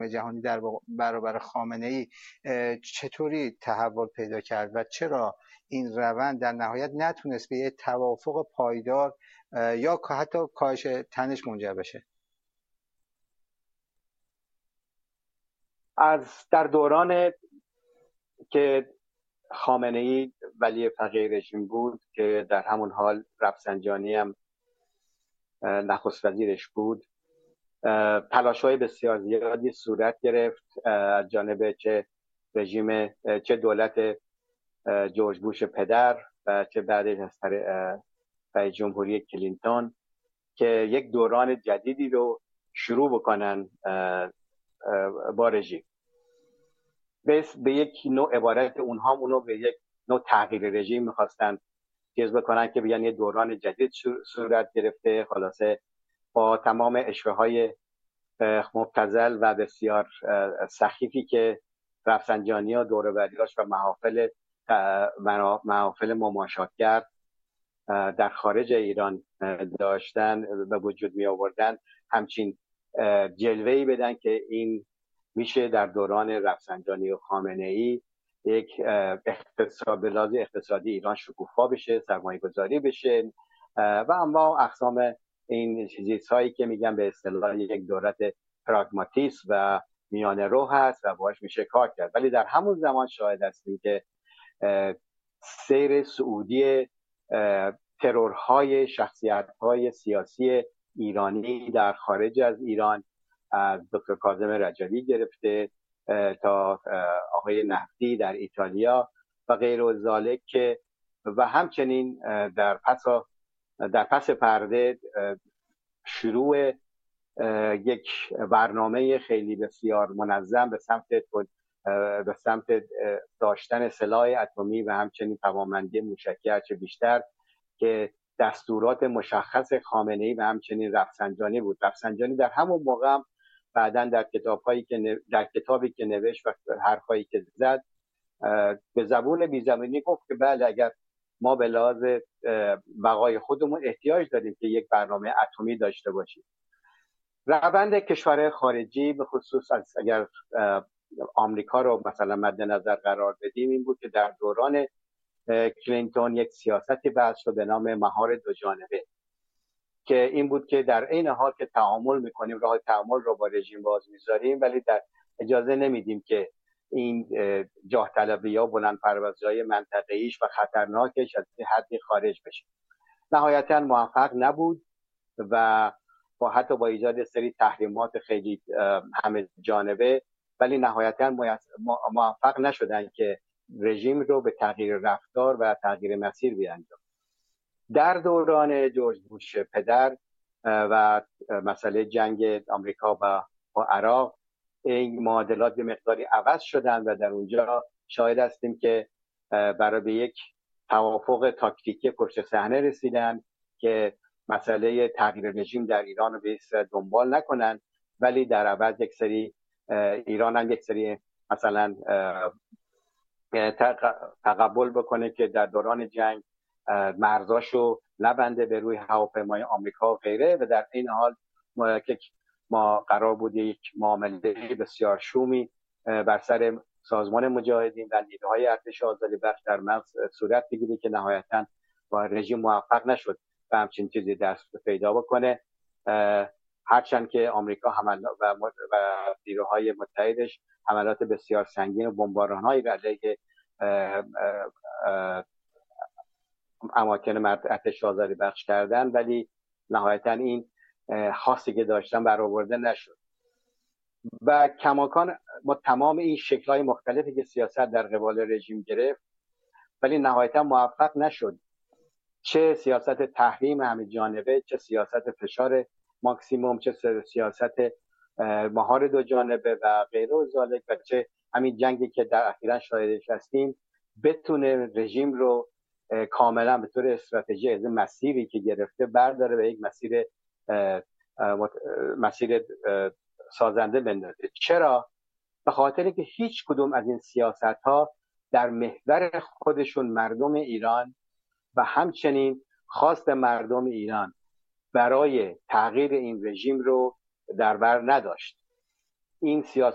حکم جهانی در برابر خامنه‌ای چطوری تحول پیدا کرد و چرا این روند در نهایت نتونست به یه توافق پایدار یا حتی کاهش تنش منجر بشه؟ در دوران که خامنه‌ای ولی فقیه رژیم بود که در همون حال رفسنجانی هم نخست وزیرش بود، تلاش‌های بسیار زیادی صورت گرفت از جانب چه دولت جورج بوش پدر و چه بعدش از رئیس جمهوری کلینتون که یک دوران جدیدی رو شروع بکنن با رژیم. به یک نوع عبارت اونو به یک نوع تغییر رژیم میخواستن چیز بکنن که بیان یه دوران جدید صورت گرفته، خلاصه با تمام اشوه‌های مبتذل و بسیار سخیفی که رفسنجانی و دوروبریاش و محافل مماشاتگر در خارج ایران داشتن به وجود می آوردن، همچین جلوه‌ای بدن که این میشه در دوران رفسنجانی و خامنه‌ای یک اقتصادی ایران شکوفا بشه، سرمایه گذاری بشه و اما اقسام این چیزهایی که میگن به اصطلاح یک دولت پراگماتیسم و میانه رو هست و باهاش میشه کار کرد. ولی در همون زمان شاهد هستیم که سیر صعودی ترورهای شخصیت‌های سیاسی ایرانی در خارج از ایران، از دکتر کاظم رجبی گرفته تا آقای نفتی در ایتالیا و غیر و ذالک، که و همچنین در پس پرده شروع یک برنامه خیلی بسیار منظم به سمت داشتن سلاح اتمی و همچنین توانمندی موشکی هرچه بیشتر، که دستورات مشخص خامنه‌ای و همچنین رفسنجانی بود. رفسنجانی در همون موقع هم بعداً در کتابی که نوشت و حرفایی که زد به زبون بی‌زبونی گفت که بله، اگر ما به لحاظ بقای خودمون احتیاج داریم که یک برنامه اتمی داشته باشیم. روند کشور خارجی به خصوص اگر آمریکا رو مثلا مد نظر قرار بدیم، این بود که در دوران کلینتون یک سیاستی بحث شد به نام مهار دو جانبه، که این بود که در عین حال که تعامل میکنیم، راه تعامل رو با رژیم باز میذاریم، ولی در اجازه نمیدیم که این جاه طلبی ها بلند پروازهای منطقه‌ایش و خطرناکش از حدی خارج بشه. نهایتا موفق نبود و حتی با ایجاد سری تحریمات خیلی همه جانبه، ولی نهایتا موفق نشدن که رژیم رو به تغییر رفتار و تغییر مسیر بیانجام. در دوران جورج بوش پدر و مسئله جنگ آمریکا با عراق، این معادلات به مقداری عوض شدن و در اونجا شاهد هستیم که برای به یک توافق تاکتیکی پشت صحنه رسیدن که مسئله تغییر رژیم در ایران رو به دنبال نکنن، ولی در عوض ایران هم یک سری مثلا تقبل بکنه که در دوران جنگ مرزاشو نبنده به روی هواپیمای آمریکا و غیره، و در این حال ما قرار بود یک معامله بسیار شومی بر سر سازمان مجاهدین و نیروهای ارتش آزادی بخش در مغز صورت بگیره که نهایتاً با رژیم موفق نشد و همچین چیزی دست پیدا بکنه، هرچند که آمریکا و نیروهای متحدش حملات بسیار سنگین و بمباران‌هایی علیه اماکن ارتش آزادی بخش کردن، ولی نهایتاً این خاصی که داشتن برآورده نشد. و کماکان با تمام این شکل‌های مختلفی که سیاست در قبال رژیم گرفت، ولی نهایتاً موفق نشد، چه سیاست تحریم همه جانبه، چه سیاست فشار ماکسیموم، چه سیاست مهار دو جانبه و غیره و ذالک، و چه همین جنگی که در اخیراً شاهدش هستیم، بتونه رژیم رو کاملا به طور استراتژی از مسیری که گرفته برداره به یک مسیر سازنده بندازه. چرا؟ به خاطر که هیچ کدوم از این سیاست‌ها در محور خودشون مردم ایران و همچنین خواست مردم ایران برای تغییر این رژیم رو در بر نداشت. این سیاست